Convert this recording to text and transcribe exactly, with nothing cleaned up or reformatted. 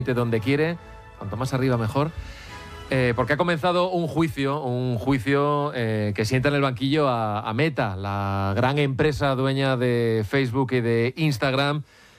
donde quiere, cuanto más arriba mejor, eh, porque ha comenzado un juicio, un juicio eh, que sienta en el banquillo a, a Meta, la gran empresa dueña de Facebook y de Instagram,